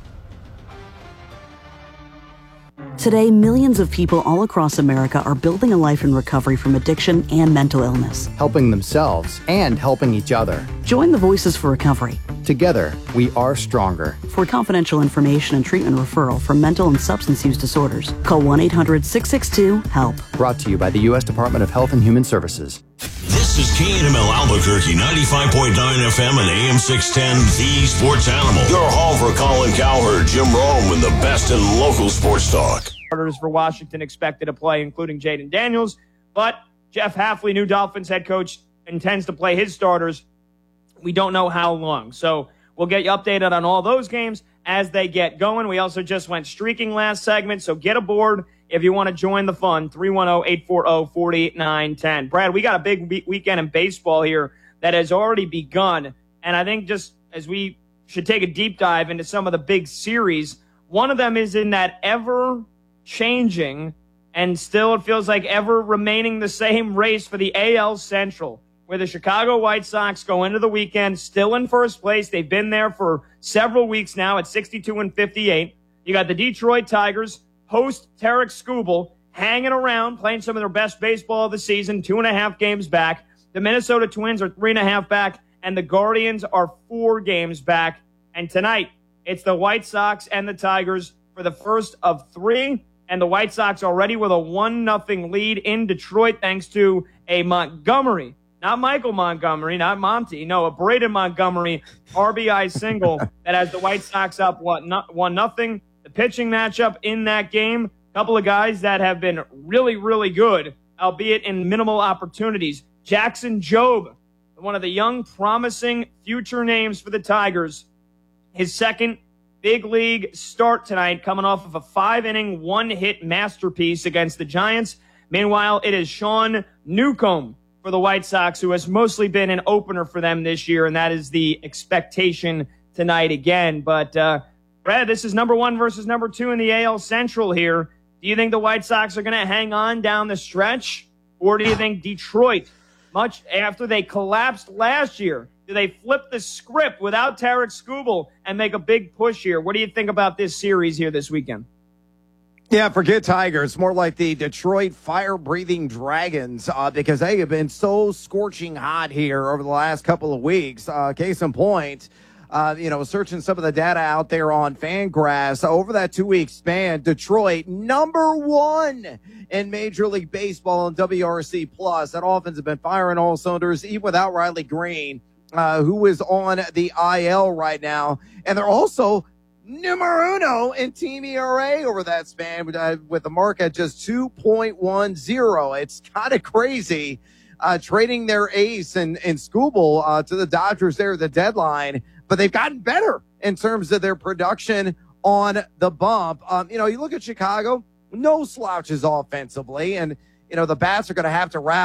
Today, millions of people all across America are building a life in recovery from addiction and mental illness, helping themselves and helping each other. Join the Voices for Recovery. Together, we are stronger. For confidential information and treatment referral for mental and substance use disorders, call one eight hundred six six two HELP. Brought to you by the U S Department of Health and Human Services. This is K N M L Albuquerque, ninety-five point nine F M and A M six ten, The Sports Animal. Your home for Colin Cowherd, Jim Rome, and the best in local sports talk. Starters for Washington expected to play, including Jaden Daniels, but Jeff Hafley, new Dolphins head coach, intends to play his starters. We don't know how long, so we'll get you updated on all those games as they get going. We also just went streaking last segment, so get aboard if you want to join the fun. three one zero, eight four zero, four nine one zero. Brad, we got a big we- weekend in baseball here that has already begun, and I think just as we should take a deep dive into some of the big series, one of them is in that ever changing and still it feels like ever remaining the same race for the A L Central, where the Chicago White Sox go into the weekend still in first place. They've been there for several weeks now at sixty-two and fifty-eight. You got the Detroit Tigers, host Tarek Skubal, hanging around, playing some of their best baseball of the season, two and a half games back. The Minnesota Twins are three and a half back, and the Guardians are four games back. And tonight, it's the White Sox and the Tigers for the first of three. And the White Sox already with a one nothing lead in Detroit thanks to a Montgomery, not Michael Montgomery, not Monty, no, a Braden Montgomery R B I single that has the White Sox up what, one nothing. The pitching matchup in that game, a couple of guys that have been really, really good, albeit in minimal opportunities. Jackson Jobe, one of the young, promising future names for the Tigers, his second big league start tonight, coming off of a five-inning, one-hit masterpiece against the Giants. Meanwhile, it is Sean Newcomb for the White Sox, who has mostly been an opener for them this year, and that is the expectation tonight again. But, uh, Brad, this is number one versus number two in the A L Central here. Do you think the White Sox are going to hang on down the stretch, or do you think Detroit, much after they collapsed last year, do they flip the script without Tarek Skubal and make a big push here? What do you think about this series here this weekend? Yeah, forget Tigers. More like the Detroit fire-breathing Dragons uh, because they have been so scorching hot here over the last couple of weeks. Uh, case in point, uh, you know, searching some of the data out there on Fangraphs, over that two-week span, Detroit number one in Major League Baseball and W R C plus. That offense has been firing all cylinders, even without Riley Green, Uh, who is on the I L right now. And they're also numero uno in team E R A over that span with, uh, with the mark at just two point one oh. It's kind of crazy uh, trading their ace and, and Skubal uh, to the Dodgers there at the deadline, but they've gotten better in terms of their production on the bump. Um, you know, you look at Chicago, no slouches offensively, and, you know, the bats are going to have to wrap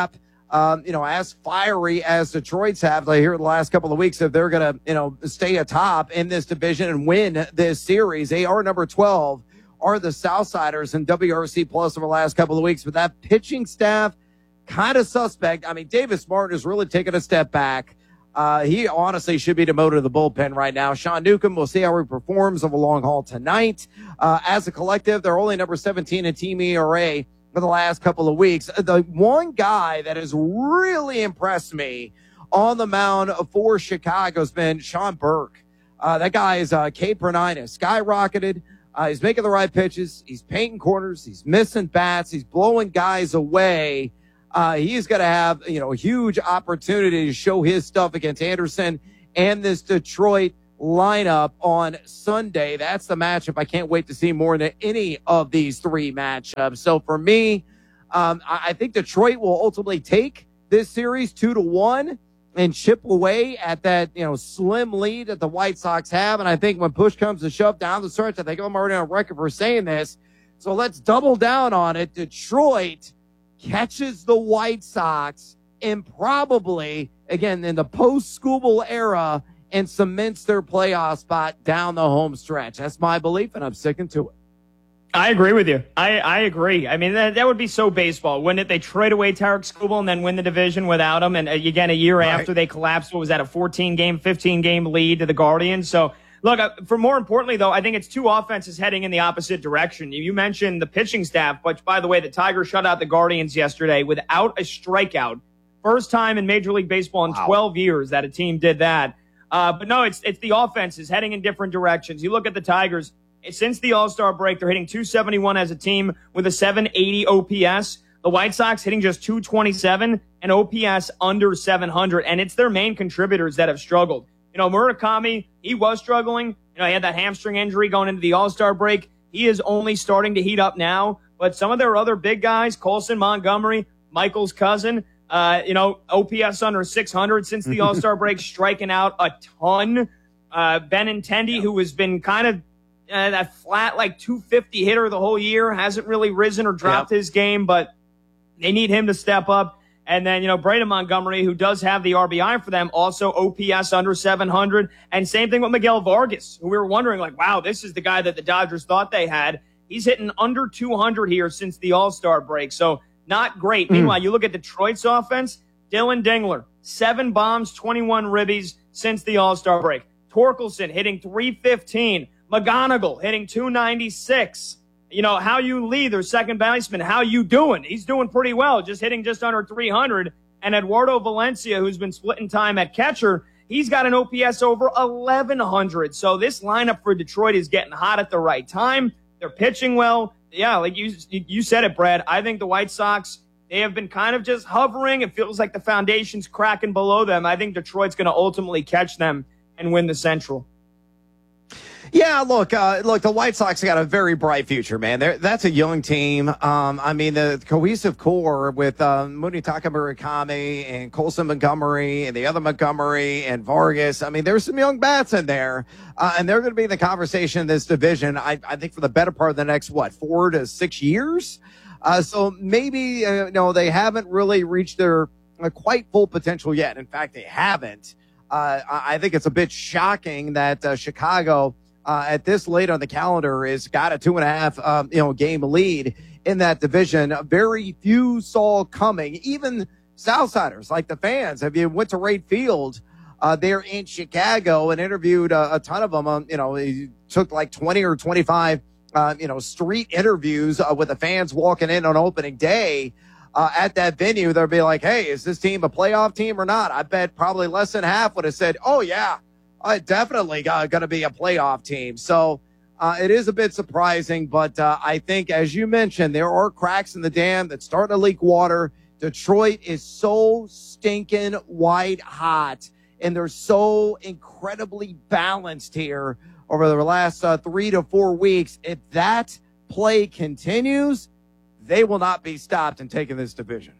um, you know, as fiery as Detroit's have like, here in the last couple of weeks, if they're going to, you know, stay atop in this division and win this series. They are number twelve, are the Southsiders in W R C Plus over the last couple of weeks. But that pitching staff, kind of suspect. I mean, Davis Martin has really taken a step back. Uh, he honestly should be demoted to the bullpen right now. Sean Newcomb, we'll see how he performs over the long haul tonight. Uh, as a collective, they're only number seventeen in team E R A for the last couple of weeks. The one guy that has really impressed me on the mound for Chicago has been Sean Burke. Uh, that guy is uh, K per nine has skyrocketed. Uh, he's making the right pitches. He's painting corners. He's missing bats. He's blowing guys away. Uh, he's going to have, you know, a huge opportunity to show his stuff against Anderson and this Detroit lineup on Sunday. That's the matchup I can't wait to see more than any of these three matchups. So for me, um, I, I think Detroit will ultimately take this series two to one and chip away at that, you know, slim lead that the White Sox have. And I think when push comes to shove down the stretch, I think I'm already on record for saying this. So let's double down on it. Detroit catches the White Sox and probably, again, in the post-Skubal era, and cements their playoff spot down the home stretch. That's my belief, and I'm sticking to it. I agree with you. I, I agree. I mean, that, that would be so baseball, wouldn't it? They trade away Tarek Skubal and then win the division without him. And uh, again, a year right. after they collapsed, what was that, a fourteen-game, fifteen-game lead to the Guardians? So, look, uh, for more importantly, though, I think it's two offenses heading in the opposite direction. You mentioned the pitching staff, which, by the way, the Tigers shut out the Guardians yesterday without a strikeout. First time in Major League Baseball in wow. twelve years that a team did that. Uh, but no, it's it's the offenses heading in different directions. You look at the Tigers, since the All-Star break, they're hitting two seventy-one as a team with a seven eighty O P S. The White Sox hitting just two twenty-seven and O P S under seven hundred, and it's their main contributors that have struggled. You know, Murakami, he was struggling. You know, he had that hamstring injury going into the All-Star break. He is only starting to heat up now. But some of their other big guys, Colson, Montgomery, Michael's cousin, uh, you know, O P S under six hundred since the All-Star break, striking out a ton. Uh, Benintendi, yeah. who has been kind of uh, that flat, like two fifty hitter the whole year, hasn't really risen or dropped yeah. his game, but they need him to step up. And then, you know, Braden Montgomery, who does have the R B I for them, also O P S under seven hundred. And same thing with Miguel Vargas, who we were wondering, like, wow, this is the guy that the Dodgers thought they had. He's hitting under two hundred here since the All-Star break. So not great. Mm. Meanwhile, you look at Detroit's offense, Dylan Dingler, seven bombs, twenty-one ribbies since the All-Star break. Torkelson hitting three fifteen. McGonigal hitting two ninety-six. You know, Hao Yu Lee, their second baseman, how you doing? He's doing pretty well, just hitting just under three hundred. And Eduardo Valencia, who's been splitting time at catcher, he's got an O P S over eleven hundred. So this lineup for Detroit is getting hot at the right time. They're pitching well. Yeah, like you you said it, Brad. I think the White Sox, they have been kind of just hovering. It feels like the foundation's cracking below them. I think Detroit's going to ultimately catch them and win the Central. Yeah, look, uh, look, the White Sox got a very bright future, man. They're, that's a young team. Um, I mean, the cohesive core with uh, Munetaka Murakami and Colson Montgomery and the other Montgomery and Vargas. I mean, there's some young bats in there, uh, and they're going to be in the conversation in this division, I, I think, for the better part of the next, what, four to six years? Uh, so maybe, uh, you know, they haven't really reached their uh, quite full potential yet. In fact, they haven't. Uh, I think it's a bit shocking that uh, Chicago – Uh, at this late on the calendar is got a two and a half, um, you know, game lead in that division. Very few saw coming. Even Southsiders, like the fans, if you went to Wright Field, uh, there in Chicago and interviewed uh, a ton of them. Um, you know, he took like twenty or twenty-five, uh, you know, street interviews uh, with the fans walking in on opening day uh, at that venue. They'll be like, "Hey, is this team a playoff team or not?" I bet probably less than half would have said, "Oh yeah." Uh, definitely going to be a playoff team. So uh, it is a bit surprising, but uh, I think, as you mentioned, there are cracks in the dam that's starting to leak water. Detroit is so stinking white hot, and they're so incredibly balanced here over the last uh, three to four weeks. If that play continues, they will not be stopped in taking this division.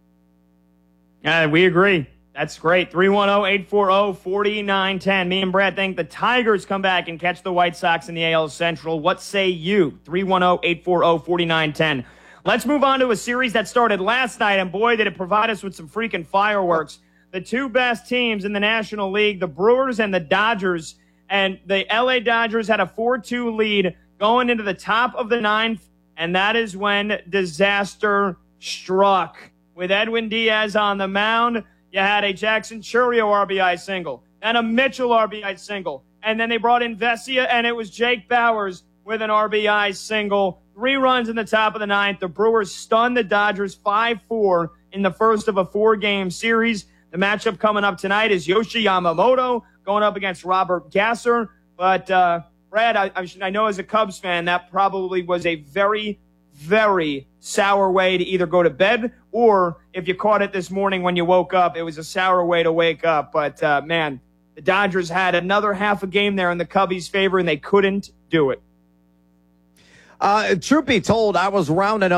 Uh, we agree. That's great. three one zero, eight four zero, four nine one zero. Me and Brad think the Tigers come back and catch the White Sox in the A L Central. What say you? three one zero, eight four zero, four nine one zero. Let's move on to a series that started last night, and boy, did it provide us with some freaking fireworks. The two best teams in the National League, the Brewers and the Dodgers, and the L A Dodgers had a four two lead going into the top of the ninth, and that is when disaster struck. With Edwin Diaz on the mound, you had a Jackson Chourio R B I single, and a Mitchell R B I single, and then they brought in Vesia, and it was Jake Bauers with an R B I single. Three runs in the top of the ninth. The Brewers stunned the Dodgers five four in the first of a four-game series. The matchup coming up tonight is Yoshi Yamamoto going up against Robert Gasser. But, uh, Brad, I, I know as a Cubs fan, that probably was a very, very sour way to either go to bed, or if you caught it this morning when you woke up, it was a sour way to wake up. But, uh, man, the Dodgers had another half a game there in the Cubbies' favor, and they couldn't do it. Uh, truth be told, I was rounding up